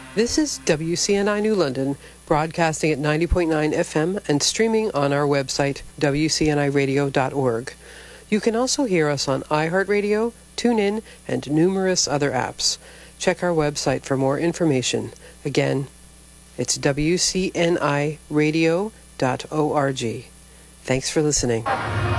This is WCNI New London, broadcasting at 90.9 FM and streaming on our website, wcniradio.org. You can also hear us on iHeartRadio, TuneIn, and numerous other apps. Check our website for more information. Again, it's wcniradio.org. Thanks for listening.